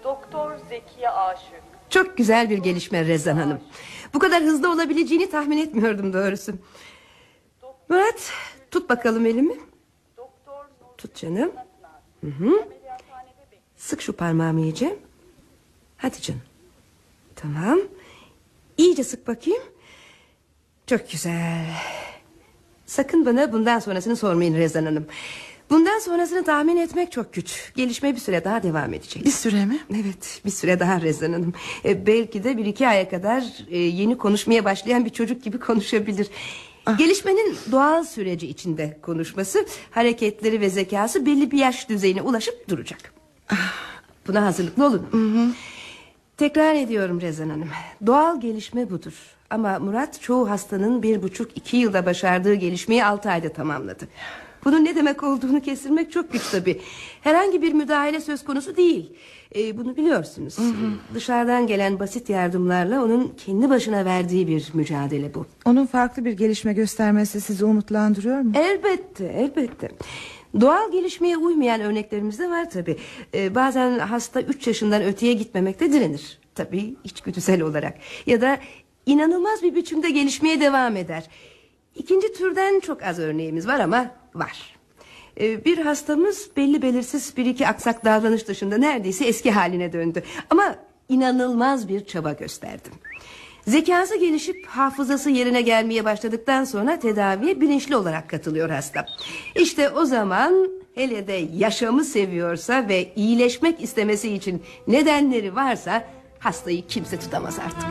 Doktor Zekiye Aşık. Çok güzel bir gelişme Rezan Hanım. Bu kadar hızlı olabileceğini tahmin etmiyordum doğrusu. Murat, tut bakalım elimi. Tut canım. Hı. Sık şu parmağımı iyice. Hadi canım. Tamam. İyice sık bakayım. Çok güzel. Sakın bana bundan sonrasını sormayın Rezan Hanım. Bundan sonrasını tahmin etmek çok güç. Gelişme bir süre daha devam edecek. Bir süre mi? Evet, bir süre daha Rezan Hanım. Belki de 1-2 aya kadar yeni konuşmaya başlayan bir çocuk gibi konuşabilir. Gelişmenin doğal süreci içinde konuşması, hareketleri ve zekası belli bir yaş düzeyine ulaşıp duracak. Buna hazırlıklı olun. Tekrar ediyorum Rezan Hanım. Doğal gelişme budur. Ama Murat çoğu hastanın 1,5-2 yılda başardığı gelişmeyi 6 ayda tamamladı. Bunun ne demek olduğunu kestirmek çok güç tabii. Herhangi bir müdahale söz konusu değil. Bunu biliyorsunuz. Dışarıdan gelen basit yardımlarla onun kendi başına verdiği bir mücadele bu. Onun farklı bir gelişme göstermesi sizi umutlandırıyor mu? Elbette, elbette. Doğal gelişmeye uymayan örneklerimiz de var tabii. Bazen hasta 3 yaşından öteye gitmemekte direnir. Tabii içgüdüsel olarak. Ya da inanılmaz bir biçimde gelişmeye devam eder. İkinci türden çok az örneğimiz var ama var. Bir hastamız belli belirsiz 1-2 aksak davranış dışında neredeyse eski haline döndü. Ama inanılmaz bir çaba gösterdi. Zekası gelişip hafızası yerine gelmeye başladıktan sonra tedaviye bilinçli olarak katılıyor hasta. İşte o zaman, hele de yaşamı seviyorsa ve iyileşmek istemesi için nedenleri varsa, hastayı kimse tutamaz artık.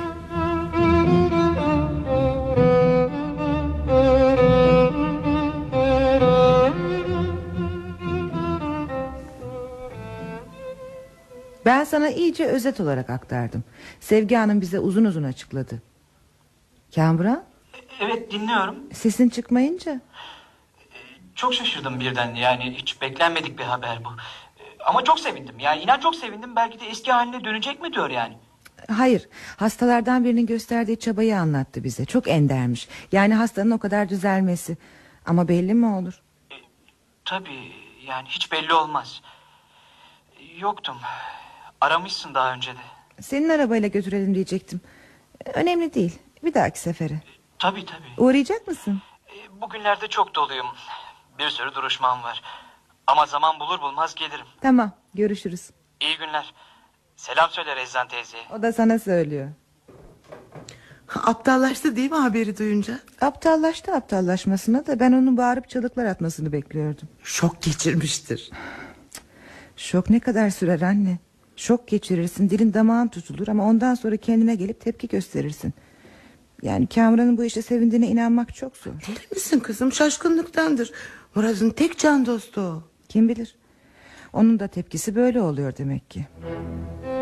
Ben sana iyice özet olarak aktardım. Sevgi Hanım bize uzun uzun açıkladı. Kamuran? Evet, dinliyorum. Sesin çıkmayınca. Çok şaşırdım birden, yani hiç beklenmedik bir haber bu. Ama çok sevindim, yani inan çok sevindim. Belki de eski haline dönecek mi diyor yani. Hayır, hastalardan birinin gösterdiği çabayı anlattı bize. Çok endermiş. Yani hastanın o kadar düzelmesi. Ama belli mi olur? Tabii, yani hiç belli olmaz. Yoktum. Aramışsın daha önce de. Senin arabayla götürelim diyecektim. Önemli değil, bir dahaki sefere. Tabii. Uğrayacak mısın? Bugünlerde çok doluyum. Bir sürü duruşmam var. Ama zaman bulur bulmaz gelirim. Tamam, görüşürüz. İyi günler. Selam söyle Rezan teyzeye. O da sana söylüyor. Aptallaştı değil mi haberi duyunca? Aptallaştı aptallaşmasına da ben onun bağırıp çığlıklar atmasını bekliyordum. Şok geçirmiştir. Şok ne kadar sürer anne? Şok geçirirsin, dilin damağın tutulur ama ondan sonra kendine gelip tepki gösterirsin. Yani Kamuran'ın bu işe sevindiğine inanmak çok zor. Deli misin kızım, şaşkınlıktandır. Murat'ın tek can dostu o. Kim bilir? Onun da tepkisi böyle oluyor demek ki.